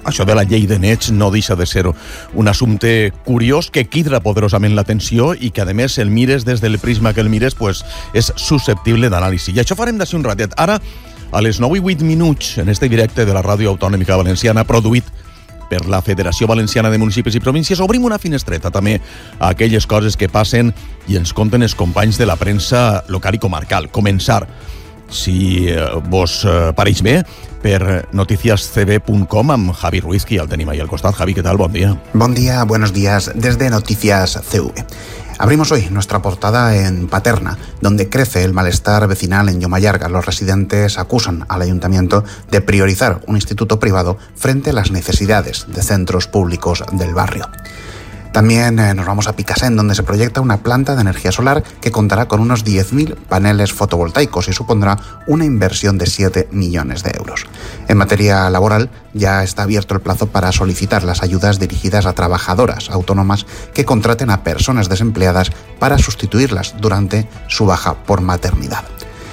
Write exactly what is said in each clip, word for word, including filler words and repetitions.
això de la llei de nets no deixa de ser un assumpte curiós que crida poderosament l'atenció i que, a més, el mires des del prisma que el mires, pues, és susceptible d'anàlisi. I això farem d'ací un ratet. Ara, a les nou i vuit minuts, en este directe de la Ràdio Autonòmica Valenciana, produït per la Federació Valenciana de Municipis i Províncies, obrim una finestreta també a aquelles coses que passen i ens conten els companys de la premsa local i comarcal. Començar, si vos pareix bé, per noticias c b punto com amb Javi Ruiz, que ja el tenim ahí al costat. Javi, ¿qué tal? Bon dia. Bon dia, buenos días desde Noticias C V. Abrimos hoy nuestra portada en Paterna, donde crece el malestar vecinal en Llomaiarga. Los residentes acusan al ayuntamiento de priorizar un instituto privado frente a las necesidades de centros públicos del barrio. También eh, nos vamos a Picassent, donde se proyecta una planta de energía solar que contará con unos diez mil paneles fotovoltaicos y supondrá una inversión de siete millones de euros. En materia laboral, ya está abierto el plazo para solicitar las ayudas dirigidas a trabajadoras autónomas que contraten a personas desempleadas para sustituirlas durante su baja por maternidad.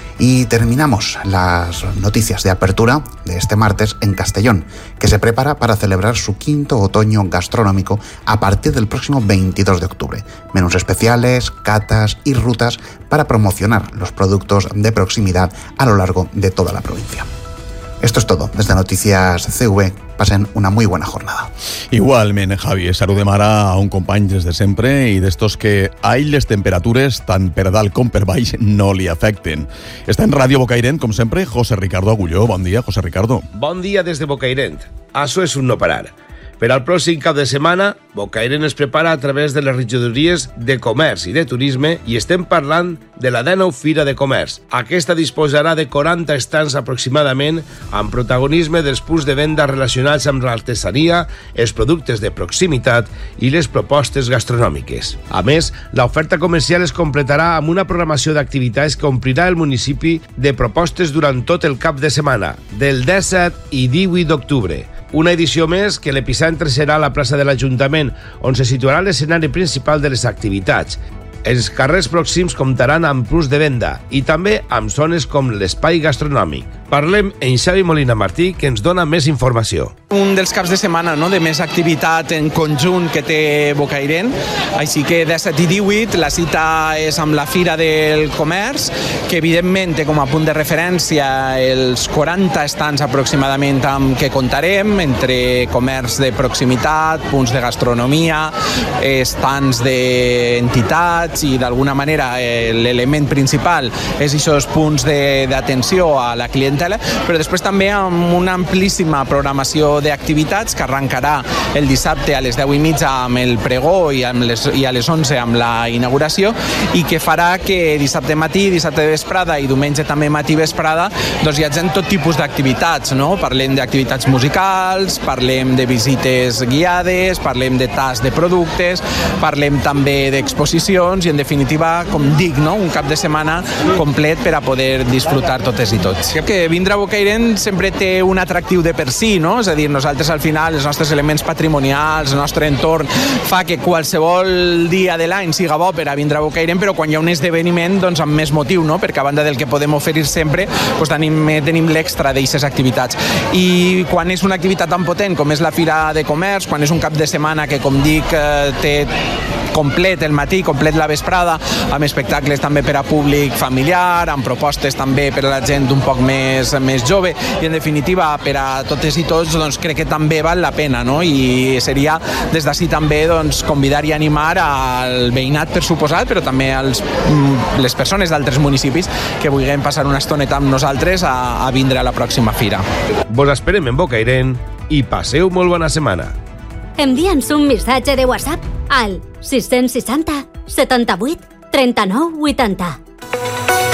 Y terminamos las noticias de apertura de este martes en Castellón, que se prepara para celebrar su quinto otoño gastronómico a partir del próximo veintidós de octubre. Menús especiales, catas y rutas para promocionar los productos de proximidad a lo largo de toda la provincia. Esto es todo desde Noticias C V. Pasen una muy buena jornada. Igualment, Javi, saludem ara a un company des de sempre i d'estos que a ell les temperatures, tant per dalt com per baix, no li afecten. Està en Ràdio Bocairent, com sempre, José Ricardo Agulló. Bon dia, José Ricardo. Bon dia des de Bocairent. Això és un no parar. Per al pròxim cap de setmana, Bocairent es prepara a través de les regidories de Comerç i de Turisme i estem parlant de la dènou Fira de Comerç. Aquesta disposarà de quaranta estants aproximadament amb protagonisme dels punts de venda relacionats amb l'artesania, els productes de proximitat i les propostes gastronòmiques. A més, l'oferta comercial es completarà amb una programació d'activitats que omplirà el municipi de propostes durant tot el cap de setmana, del disset i divuit d'octubre. Una edició més que l'epicentre serà a la plaça de l'Ajuntament, on se situarà l'escenari principal de les activitats. Els carrers pròxims comptaran amb punts de venda i també amb zones com l'espai gastronòmic. Parlem amb Xavi Molina Martí, que ens dona més informació. Un dels caps de setmana, no?, de més activitat en conjunt que té Bocairent, així que disset i divuit la cita és amb la Fira del Comerç, que evidentment té com a punt de referència els quaranta estants aproximadament amb què comptarem, entre comerç de proximitat, punts de gastronomia, estants d'entitats i d'alguna manera l'element principal és aquests punts d'atenció a la clientela, però després també amb una amplíssima programació d'activitats que arrencarà el dissabte a les deu i mitja amb el pregó i, amb les, i a les onze amb la inauguració, i que farà que dissabte matí, dissabte vesprada i diumenge també matí vesprada doncs hi hagi tot tipus d'activitats, no? Parlem d'activitats musicals, parlem de visites guiades, parlem de tas de productes, parlem també d'exposicions i en definitiva, com dic, no? Un cap de setmana complet per a poder disfrutar totes i tots. Que vindre a Bocairent sempre té un atractiu de per si, no? És a dir, nosaltres al final, els nostres elements patrimonials, el nostre entorn, fa que qualsevol dia de l'any siga bo per a vindre a Bocairent, però quan hi ha un esdeveniment, doncs amb més motiu, no? Perquè a banda del que podem oferir sempre, doncs tenim, tenim l'extra d'aquestes activitats. I quan és una activitat tan potent com és la Fira de Comerç, quan és un cap de setmana que, com dic, té complet el matí, complet la vesprada, amb espectacles també per a públic familiar, amb propostes també per a la gent un poc més, més jove, i en definitiva per a totes i tots doncs, crec que també val la pena, no? I seria des d'ací també doncs, convidar i animar al veïnat, per suposat, però també als, les persones d'altres municipis que vulguin passar una estoneta amb nosaltres a, a vindre a la pròxima fira. Vos esperem en Bocairent i passeu molt bona setmana. Envia'ns un missatge de WhatsApp al sis seixanta setanta-vuit trenta-nou vuitanta.